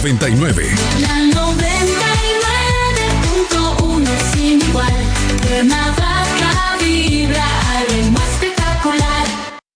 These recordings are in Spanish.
99. La 99.1 sin igual. Cuernavaca vibra al ritmo espectacular.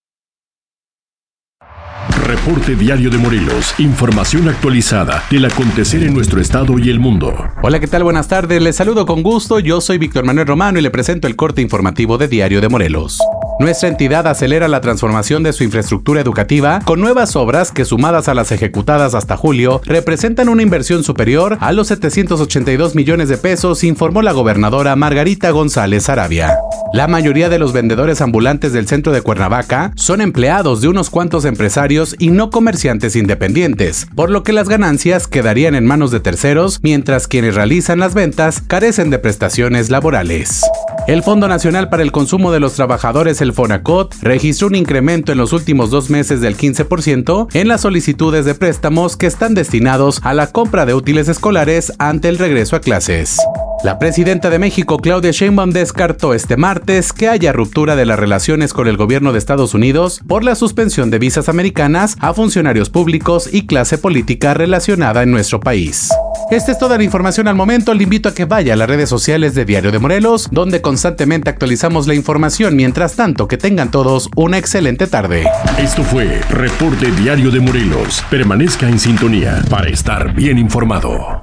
Reporte Diario de Morelos. Información actualizada del acontecer en nuestro estado y el mundo. Hola, ¿qué tal? Buenas tardes. Les saludo con gusto. Yo soy Víctor Manuel Romano y le presento el corte informativo de Diario de Morelos. Nuestra entidad acelera la transformación de su infraestructura educativa con nuevas obras que, sumadas a las ejecutadas hasta julio, representan una inversión superior a los 782 millones de pesos, informó la gobernadora Margarita González Saravia. La mayoría de los vendedores ambulantes del centro de Cuernavaca son empleados de unos cuantos empresarios y no comerciantes independientes, por lo que las ganancias quedarían en manos de terceros, mientras quienes realizan las ventas carecen de prestaciones laborales. El Fondo Nacional para el Consumo de los Trabajadores, el FONACOT, registró un incremento en los últimos 2 meses del 15% en las solicitudes de préstamos que están destinados a la compra de útiles escolares ante el regreso a clases. La presidenta de México, Claudia Sheinbaum, descartó este martes que haya ruptura de las relaciones con el gobierno de Estados Unidos por la suspensión de visas americanas a funcionarios públicos y clase política relacionada en nuestro país. Esta es toda la información al momento. Le invito a que vaya a las redes sociales de Diario de Morelos, donde constantemente actualizamos la información. Mientras tanto, que tengan todos una excelente tarde. Esto fue Reporte Diario de Morelos. Permanezca en sintonía para estar bien informado.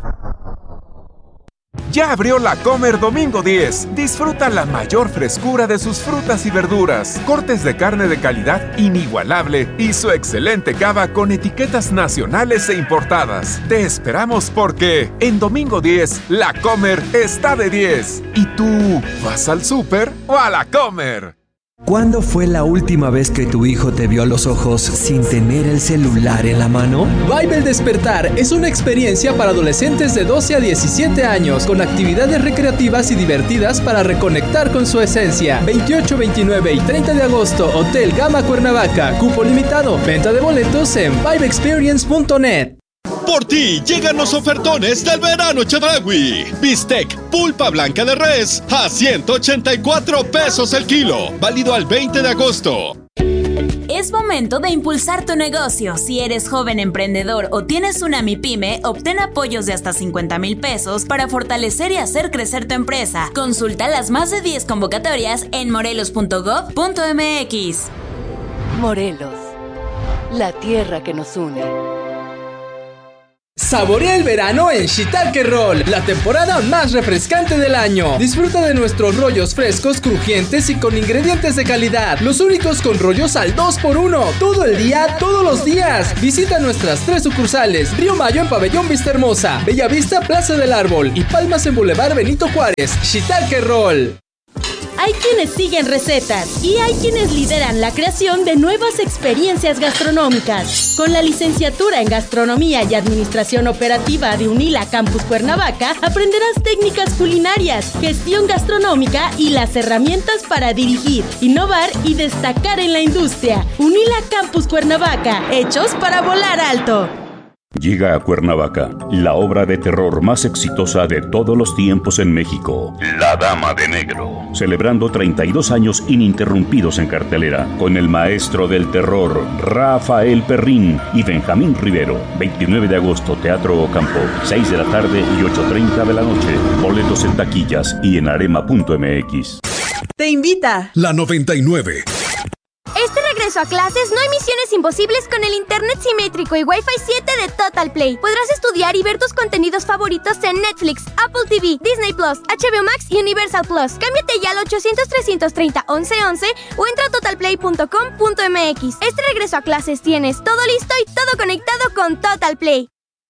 Ya abrió La Comer Domingo 10. Disfruta la mayor frescura de sus frutas y verduras, cortes de carne de calidad inigualable y su excelente cava con etiquetas nacionales e importadas. Te esperamos porque en Domingo 10, La Comer está de 10. ¿Y tú vas al súper o a La Comer? ¿Cuándo fue la última vez que tu hijo te vio a los ojos sin tener el celular en la mano? Vibe el Despertar es una experiencia para adolescentes de 12 a 17 años con actividades recreativas y divertidas para reconectar con su esencia. 28, 29 y 30 de agosto, Hotel Gama Cuernavaca. Cupo limitado. Venta de boletos en vibeexperience.net. Por ti llegan los ofertones del verano Chedraui. Bistec pulpa blanca de res a 184 pesos el kilo. Válido al 20 de agosto. Es momento de impulsar tu negocio. Si eres joven emprendedor o tienes una MIPYME, obtén apoyos de hasta 50,000 pesos para fortalecer y hacer crecer tu empresa. Consulta las más de 10 convocatorias en morelos.gov.mx. Morelos, la tierra que nos une. Saborea el verano en Shiitake Roll, la temporada más refrescante del año. Disfruta de nuestros rollos frescos, crujientes y con ingredientes de calidad. Los únicos con rollos al 2x1. Todo el día, todos los días. Visita nuestras 3 sucursales: Río Mayo en Pabellón Vista Hermosa, Bellavista Plaza del Árbol y Palmas en Boulevard Benito Juárez. Shiitake Roll. Hay quienes siguen recetas y hay quienes lideran la creación de nuevas experiencias gastronómicas. Con la licenciatura en Gastronomía y Administración Operativa de UNILA Campus Cuernavaca, aprenderás técnicas culinarias, gestión gastronómica y las herramientas para dirigir, innovar y destacar en la industria. UNILA Campus Cuernavaca, hechos para volar alto. Llega a Cuernavaca la obra de terror más exitosa de todos los tiempos en México, La Dama de Negro, celebrando 32 años ininterrumpidos en cartelera, con el maestro del terror, Rafael Perrín y Benjamín Rivero. 29 de agosto, Teatro Ocampo, 6 de la tarde y 8:30 de la noche. Boletos en taquillas y en arema.mx. Te invita La 99. Este regreso a clases no hay misiones imposibles con el internet simétrico y Wi-Fi 7 de Total Play. Podrás estudiar y ver tus contenidos favoritos en Netflix, Apple TV, Disney Plus, HBO Max y Universal Plus. Cámbiate ya al 800-330-1111 o entra a totalplay.com.mx. Este regreso a clases tienes todo listo y todo conectado con Total Play.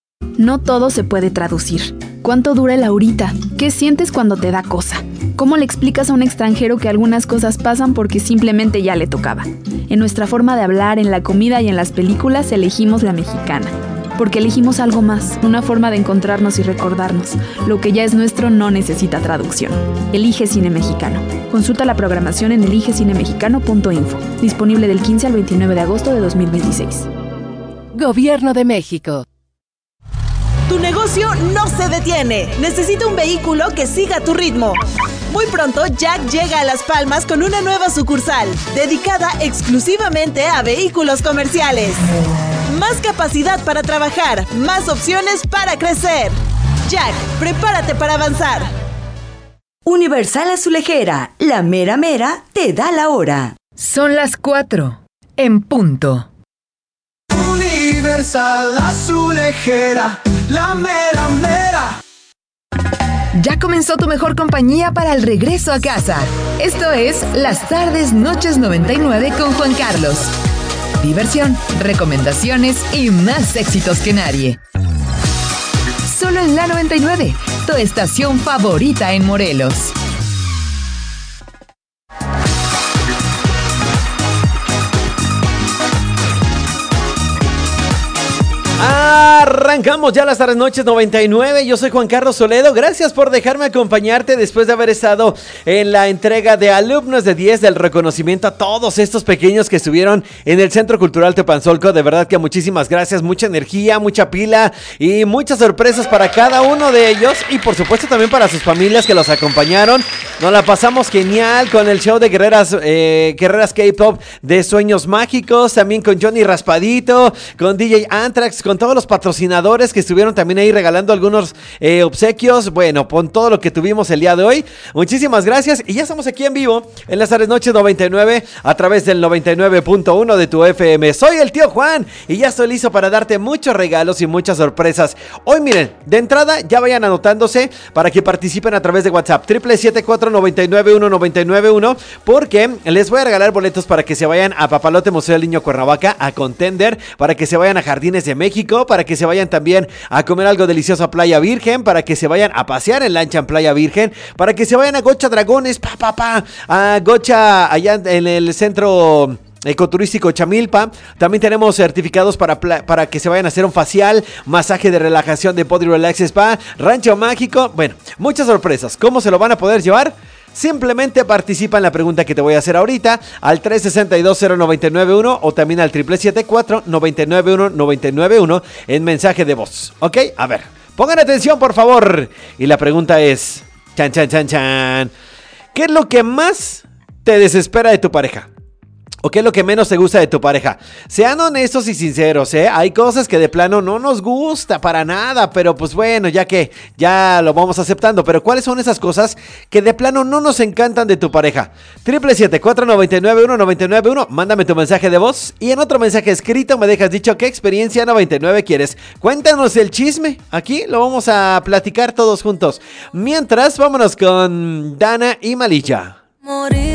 No todo se puede traducir. ¿Cuánto dura el ahorita? ¿Qué sientes cuando te da cosa? ¿Cómo le explicas a un extranjero que algunas cosas pasan porque simplemente ya le tocaba? En nuestra forma de hablar, en la comida y en las películas elegimos la mexicana. Porque elegimos algo más, una forma de encontrarnos y recordarnos. Lo que ya es nuestro no necesita traducción. Elige Cine Mexicano. Consulta la programación en eligecinemexicano.info. Disponible del 15 al 29 de agosto de 2026. Gobierno de México. Tu negocio no se detiene. Necesita un vehículo que siga tu ritmo. Muy pronto, Jack llega a Las Palmas con una nueva sucursal, dedicada exclusivamente a vehículos comerciales. más capacidad para trabajar, más opciones para crecer. Jack, prepárate para avanzar. Universal Azulejera, la mera mera te da la hora. Son las 4, en punto. Universal Azulejera, la mera mera. Ya comenzó tu mejor compañía para el regreso a casa. Esto es Las Tardes Noches 99 con Juan Carlos. Diversión, recomendaciones y más éxitos que nadie. Solo en la 99, tu estación favorita en Morelos. Arrancamos ya las tardes noches 99. Yo soy Juan Carlos Soledo. Gracias por dejarme acompañarte después de haber estado en la entrega de alumnos de 10 del reconocimiento a todos estos pequeños que estuvieron en el Centro Cultural Teopanzolco. De verdad que muchísimas gracias, mucha energía, mucha pila y muchas sorpresas para cada uno de ellos y por supuesto también para sus familias que los acompañaron. Nos la pasamos genial con el show de Guerreras K-Pop de Sueños Mágicos, también con Johnny Raspadito, con DJ Anthrax, con todos los patrocinadores que estuvieron también ahí regalando algunos obsequios. Bueno, con todo lo que tuvimos el día de hoy, muchísimas gracias y ya estamos aquí en vivo en las tardes noches 99 a través del 99.1 de tu FM. Soy el tío Juan y ya estoy listo para darte muchos regalos y muchas sorpresas. Hoy miren, de entrada ya vayan anotándose para que participen a través de WhatsApp 777-499-1991 porque les voy a regalar boletos para que se vayan a Papalote Museo del Niño Cuernavaca, a Contender, para que se vayan a Jardines de México, para que se vayan también a comer algo delicioso a Playa Virgen, para que se vayan a pasear en lancha en Playa Virgen, para que se vayan a Gocha Dragones, a Gocha allá en el centro ecoturístico Chamilpa. También tenemos certificados para que se vayan a hacer un facial, masaje de relajación de Body Relax Spa, Rancho Mágico. Bueno, muchas sorpresas. ¿Cómo se lo van a poder llevar? Simplemente participa en la pregunta que te voy a hacer ahorita al 362-0991 o también al 777-499-1991 en mensaje de voz. ¿Ok? A ver, pongan atención por favor. Y la pregunta es, chan. ¿Qué es lo que más te desespera de tu pareja? ¿O qué es lo que menos te gusta de tu pareja? Sean honestos y sinceros, ¿eh? Hay cosas que de plano no nos gusta para nada, pero pues bueno, ya lo vamos aceptando. Pero ¿cuáles son esas cosas que de plano no nos encantan de tu pareja? 777-499-1991, mándame tu mensaje de voz y en otro mensaje escrito me dejas dicho qué experiencia 99 quieres. Cuéntanos el chisme, aquí lo vamos a platicar todos juntos. Mientras, vámonos con Dana y Malilla. Morir.